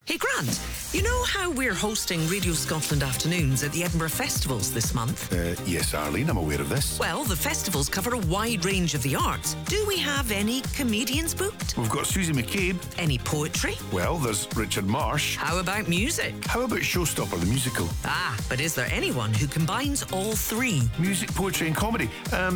Hey Grant, you know how we're hosting Radio Scotland afternoons at the Edinburgh Festivals this month? Yes, Arlene, I'm aware of this. Well, the festivals cover a wide range of the arts. Do we have any comedians booked? We've got Susie McCabe. Any poetry? Well, there's Richard Marsh. How about music? How about Showstopper the musical? But is there anyone who combines all three? Music, poetry and comedy.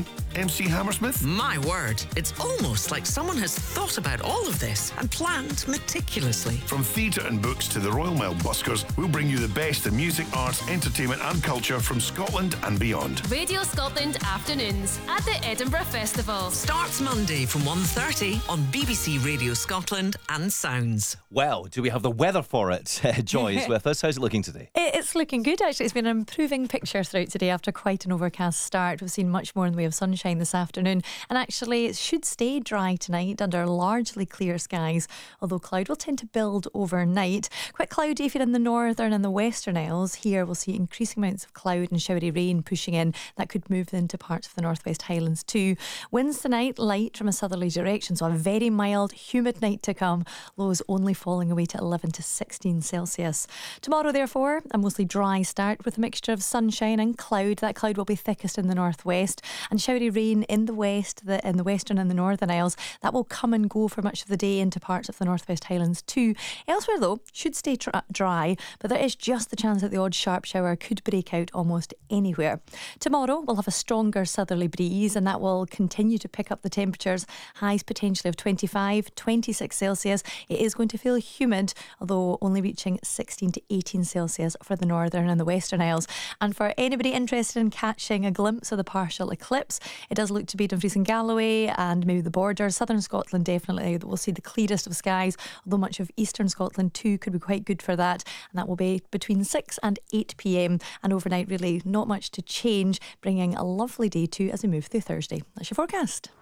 MC Hammersmith? My word, it's almost like someone has thought about all of this and planned meticulously. From theatre and books to the Royal Mail buskers, we'll bring you the best in music, arts, entertainment and culture from Scotland and beyond. Radio Scotland afternoons at the Edinburgh Festival. Starts Monday from 1:30 on BBC Radio Scotland and Sounds. Well, do we have the weather for it? Joy is with us. How's it looking today? It's looking good, actually. It's been an improving picture throughout today after quite an overcast start. We've seen much more in the way of sunshine this afternoon, and actually it should stay dry tonight under largely clear skies, although cloud will tend to build overnight. Quite cloudy if you're in the northern and the western Isles. Here we'll see increasing amounts of cloud and showery rain pushing in. That could move into parts of the northwest Highlands too. Winds tonight light from a southerly direction, so a very mild, humid night to come. Lows only falling away to 11 to 16 Celsius. Tomorrow, therefore, a mostly dry start with a mixture of sunshine and cloud. That cloud will be thickest in the northwest, and showery rain in the west, in the western and the northern Isles. That will come and go for much of the day into parts of the northwest Highlands too. Elsewhere, though, should stay dry, but there is just the chance that the odd sharp shower could break out almost anywhere. Tomorrow, we'll have a stronger southerly breeze, and that will continue to pick up the temperatures. Highs potentially of 25, 26 Celsius. It is going to feel humid, although only reaching 16 to 18 Celsius for the northern and the western Isles. And for anybody interested in catching a glimpse of the partial eclipse, it does look to be Dumfries and Galloway and maybe the borders. Southern Scotland definitely we'll see the clearest of skies, although much of eastern Scotland too could be quite good for that, and that will be between 6 and 8 p.m. and overnight really not much to change, bringing a lovely day too as we move through Thursday. That's your forecast.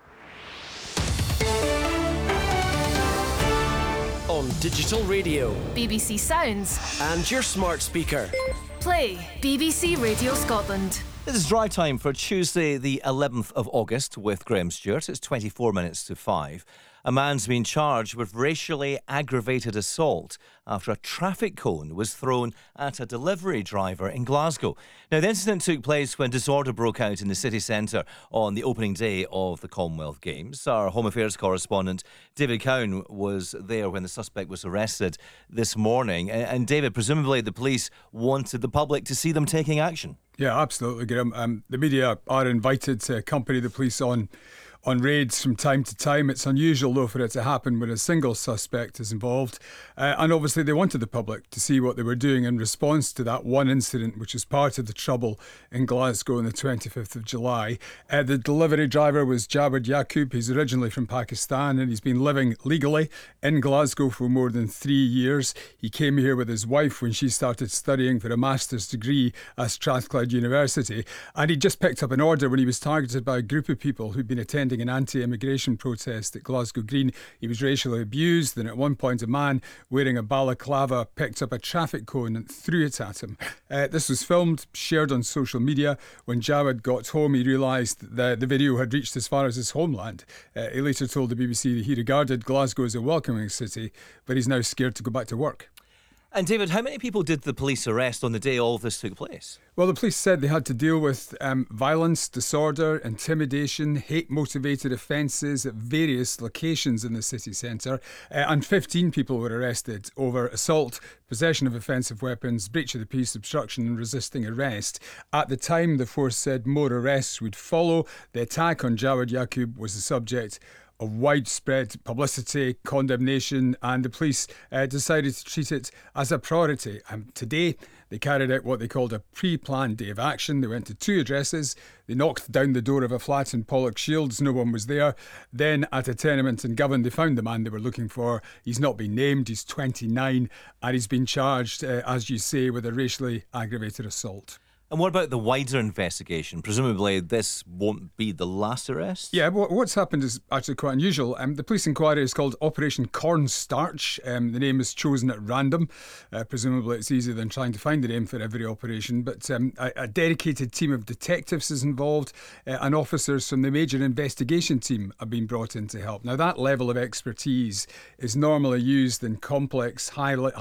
On digital radio, BBC Sounds, and your smart speaker. play BBC Radio Scotland. This is drive time for Tuesday the 11th of August with Graham Stewart. It's 24 minutes to 5. A man's been charged with racially aggravated assault after a traffic cone was thrown at a delivery driver in Glasgow. Now, the incident took place when disorder broke out in the city centre on the opening day of the Commonwealth Games. Our Home Affairs correspondent David Cowan was there when the suspect was arrested this morning. And David, presumably the police wanted the public to see them taking action. Yeah, absolutely, Graham. The media are invited to accompany the police on raids from time to time. It's unusual, though, for it to happen when a single suspect is involved. And obviously they wanted the public to see what they were doing in response to that one incident, which was part of the trouble in Glasgow on the 25th of July. The delivery driver was Jawed Yaqub. He's originally from Pakistan and he's been living legally in Glasgow for more than 3 years. He came here with his wife when she started studying for a master's degree at Strathclyde University. And he just picked up an order when he was targeted by a group of people who'd been attending an anti-immigration protest at Glasgow Green. He was racially abused, and at one point a man wearing a balaclava picked up a traffic cone and threw it at him. This was filmed, shared on social media. When Jawed got home, he realised that the video had reached as far as his homeland. He later told the BBC that he regarded Glasgow as a welcoming city, but he's now scared to go back to work. And David, how many people did the police arrest on the day all this took place? Well, the police said they had to deal with violence, disorder, intimidation, hate-motivated offences at various locations in the city centre. And 15 people were arrested over assault, possession of offensive weapons, breach of the peace, obstruction and resisting arrest. At the time, the force said more arrests would follow. The attack on Jawed Yaqub was the subject of widespread publicity, condemnation, and the police decided to treat it as a priority. Today, they carried out what they called a pre-planned day of action. They went to 2 addresses. They knocked down the door of a flat in Pollokshields. No one was there. Then at a tenement in Govan, they found the man they were looking for. He's not been named. He's 29, and he's been charged, as you say, with a racially aggravated assault. And what about the wider investigation? Presumably this won't be the last arrest? Yeah, what's happened is actually quite unusual. The police inquiry is called Operation Cornstarch. The name is chosen at random. Presumably it's easier than trying to find the name for every operation. But a dedicated team of detectives is involved, and officers from the major investigation team have been brought in to help. Now, that level of expertise is normally used in complex,